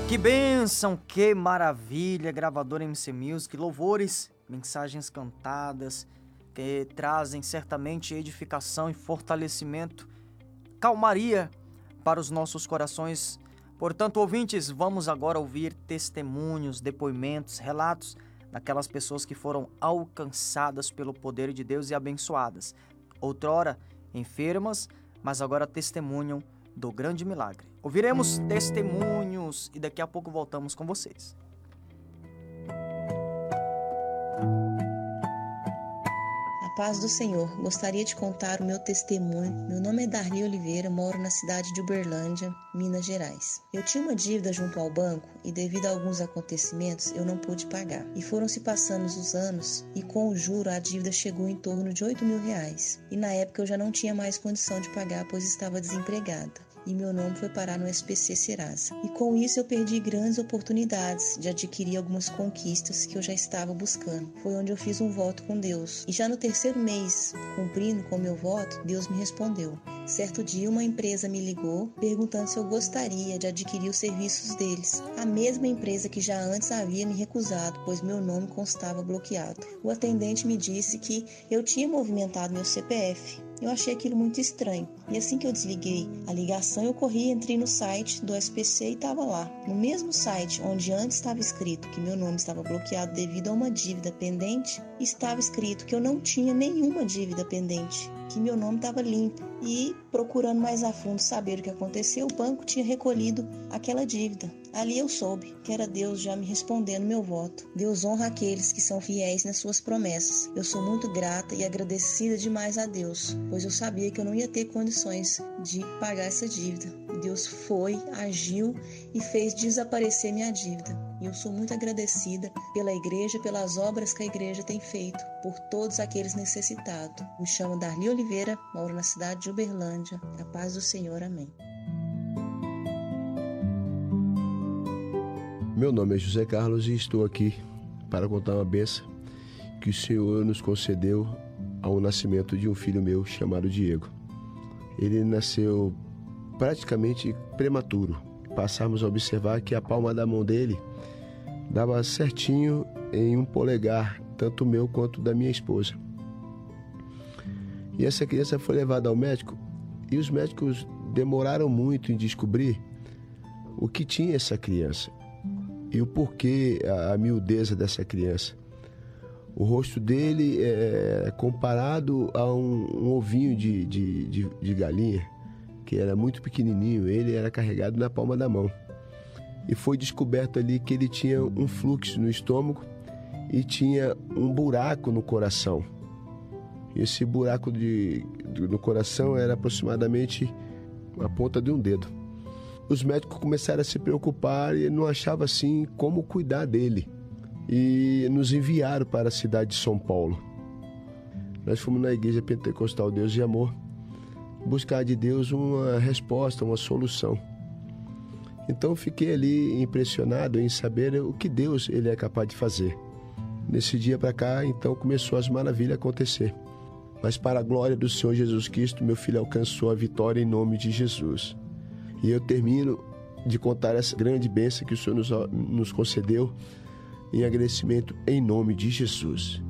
Que bênção, que maravilha, gravadora MC Music, louvores, mensagens cantadas, que trazem certamente edificação e fortalecimento, calmaria para os nossos corações. Portanto, ouvintes, vamos agora ouvir testemunhos, depoimentos, relatos daquelas pessoas que foram alcançadas pelo poder de Deus e abençoadas. Outrora enfermas, mas agora testemunham do grande milagre. Ouviremos testemunhos e daqui a pouco voltamos com vocês. A paz do Senhor, gostaria de contar o meu testemunho. Meu nome é Darli Oliveira, moro na cidade de Uberlândia, Minas Gerais. Eu tinha uma dívida junto ao banco e devido a alguns acontecimentos eu não pude pagar. E foram se passando os anos e com o juro a dívida chegou em torno de R$ 8.000. E na época eu já não tinha mais condição de pagar, pois estava desempregada. E meu nome foi parar no SPC Serasa. E com isso eu perdi grandes oportunidades de adquirir algumas conquistas que eu já estava buscando. Foi onde eu fiz um voto com Deus. E já no terceiro mês, cumprindo com meu voto, Deus me respondeu. Certo dia, uma empresa me ligou perguntando se eu gostaria de adquirir os serviços deles. A mesma empresa que já antes havia me recusado, pois meu nome constava bloqueado. O atendente me disse que eu tinha movimentado meu CPF. Eu achei aquilo muito estranho. E assim que eu desliguei a ligação, eu corri, entrei no site do SPC e estava lá. No mesmo site onde antes estava escrito que meu nome estava bloqueado devido a uma dívida pendente, estava escrito que eu não tinha nenhuma dívida pendente, que meu nome estava limpo. E procurando mais a fundo saber o que aconteceu, o banco tinha recolhido aquela dívida. Ali eu soube que era Deus já me respondendo meu voto. Deus honra aqueles que são fiéis nas suas promessas. Eu sou muito grata e agradecida demais a Deus, pois eu sabia que eu não ia ter condições de pagar essa dívida. Deus foi, agiu e fez desaparecer minha dívida. E eu sou muito agradecida pela igreja, pelas obras que a igreja tem feito, por todos aqueles necessitados. Me chamo Darli Oliveira, moro na cidade de Uberlândia. A paz do Senhor, amém. Meu nome é José Carlos e estou aqui para contar uma bênção que o Senhor nos concedeu ao nascimento de um filho meu chamado Diego. Ele nasceu praticamente prematuro. Passamos a observar que a palma da mão dele dava certinho em um polegar, tanto meu quanto da minha esposa. E essa criança foi levada ao médico e os médicos demoraram muito em descobrir o que tinha essa criança e o porquê, a miudeza dessa criança. O rosto dele é comparado a um ovinho de galinha, que era muito pequenininho. Ele era carregado na palma da mão. E foi descoberto ali que ele tinha um fluxo no estômago e tinha um buraco no coração. E esse buraco no coração era aproximadamente a ponta de um dedo. Os médicos começaram a se preocupar e não achavam assim como cuidar dele. E nos enviaram para a cidade de São Paulo. Nós fomos na Igreja Pentecostal Deus e Amor buscar de Deus uma resposta, uma solução. Então fiquei ali impressionado em saber o que Deus ele é capaz de fazer. Nesse dia para cá, então começou as maravilhas a acontecer. Mas para a glória do Senhor Jesus Cristo, meu filho alcançou a vitória em nome de Jesus. E eu termino de contar essa grande bênção que o Senhor nos concedeu em agradecimento em nome de Jesus.